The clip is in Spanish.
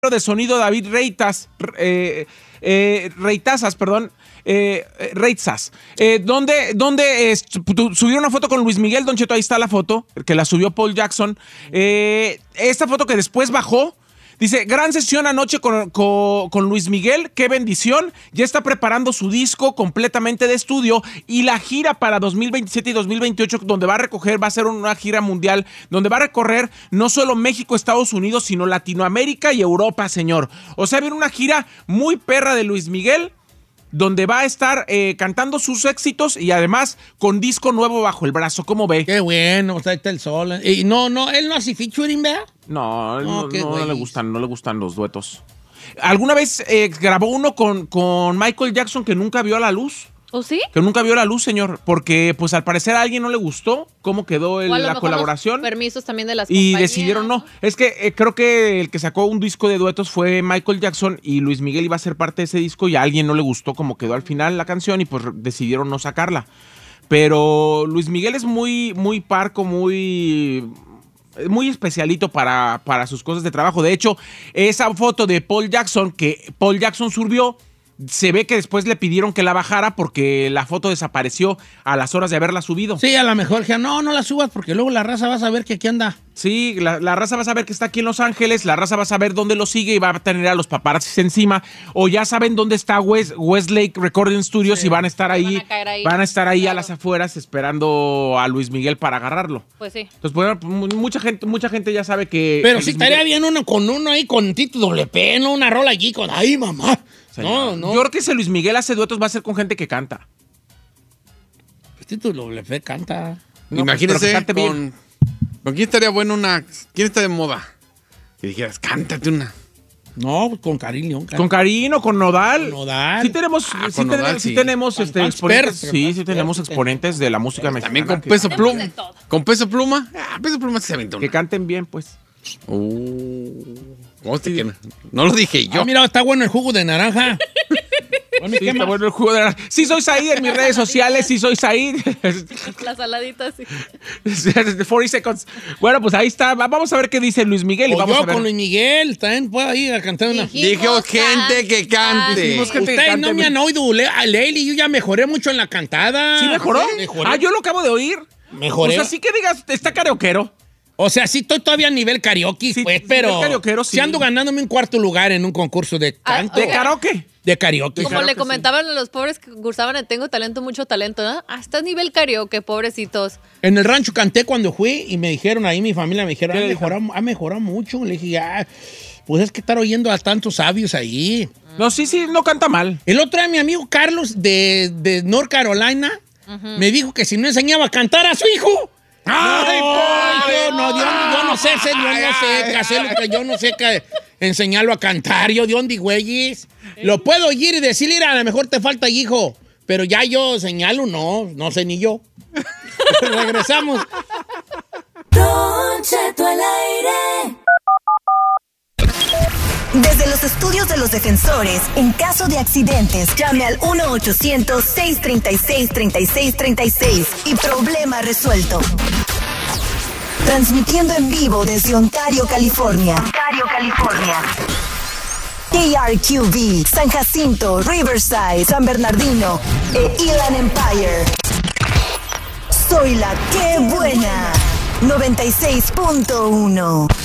de sonido David Reitzas, donde subieron una foto con Luis Miguel, Don Cheto, ahí está la foto, que la subió Paul Jackson. Esta foto que después bajó, dice, gran sesión anoche con Luis Miguel, qué bendición, ya está preparando su disco completamente de estudio y la gira para 2027 y 2028, donde va a ser una gira mundial, donde va a recorrer no solo México, Estados Unidos, sino Latinoamérica y Europa, señor. O sea, viene una gira muy perra de Luis Miguel, donde va a estar cantando sus éxitos y además con disco nuevo bajo el brazo. ¿Cómo ve? Qué bueno, ahí está el sol. Y no, él no hace featuring, ¿verdad? No le gustan los duetos. ¿Alguna vez grabó uno con Michael Jackson que nunca vio a la luz? ¿Oh, sí? Que nunca vio la luz, señor, porque pues al parecer a alguien no le gustó cómo quedó la colaboración. Permisos también de las compañías. Y decidieron no. Es que creo que el que sacó un disco de duetos fue Michael Jackson y Luis Miguel iba a ser parte de ese disco y a alguien no le gustó cómo quedó al final la canción y pues decidieron no sacarla. Pero Luis Miguel es muy parco, muy especialito para sus cosas de trabajo. De hecho, esa foto de Paul Jackson que Paul Jackson subió, se ve que después le pidieron que la bajara porque la foto desapareció a las horas de haberla subido. Sí, a lo mejor que no la subas porque luego la raza va a saber que aquí anda. Sí, la raza va a saber que está aquí en Los Ángeles, la raza va a saber dónde lo sigue y va a tener a los paparazzis encima. O ya saben dónde está Westlake Recording Studios, sí, y van a estar ahí. Van a estar ahí claro, a las afueras esperando a Luis Miguel para agarrarlo. Pues sí. Entonces, bueno, mucha gente ya sabe que... Pero sí estaría bien uno ahí con Tito WP, ¿no? Una rola allí con... ¡Ay, mamá! Señor. No. Yo creo que si Luis Miguel hace duetos va a ser con gente que canta. Pues Tito WP canta. No, imagínese con quién estaría bueno ¿quién está de moda? Que dijeras, cántate una. No, pues con Karim León. Con Karim o con Nodal. Nodal. Sí tenemos, tenemos exponentes. Sí, tenemos exponentes de la música mexicana. También con Peso Pluma. ¿Con Peso Pluma? Peso Pluma se aventó. Que canten bien, pues. No lo dije yo. Mira, está bueno el jugo de naranja. Sí, está bueno el jugo de naranja. Sí, soy Said en mis redes sociales. Sí, soy Said. La saladita, sí. 40 seconds. Bueno, pues ahí está. Vamos a ver qué dice Luis Miguel. Y vamos a ver. Con Luis Miguel. También puedo ir a cantar una. Dijo gente que cante. Ustedes no me han oído. Leili, yo ya mejoré mucho en la cantada. ¿Sí mejoró? Mejoré. Yo lo acabo de oír. Mejoré. O sea, sí que digas, está karaokeero. O sea, sí estoy todavía a nivel karaoke, sí, pues, pero sí ando ganándome un cuarto lugar en un concurso de canto. ¿De karaoke? De karaoke. Como le comentaban a los pobres que cursaban en Tengo Talento, mucho talento, ¿no? Hasta a nivel karaoke, pobrecitos. En el rancho canté cuando fui y me dijeron ahí, mi familia me dijeron, ha mejorado mucho. Le dije, pues es que estar oyendo a tantos sabios ahí. No, sí, no canta mal. El otro día mi amigo Carlos de North Carolina me dijo que si no enseñaba a cantar a su hijo... yo no sé enseñarlo a cantar. Yo de dónde, güeyes. Lo puedo oír y decirle, a lo mejor te falta hijo, pero ya yo señalo, no sé ni yo. Regresamos. Don Cheto al aire. Desde los estudios de los defensores, en caso de accidentes, llame al 1-800-636-3636 y problema resuelto. Transmitiendo en vivo desde Ontario, California. KRQV, San Jacinto, Riverside, San Bernardino e Inland Empire. Soy la que buena. 96.1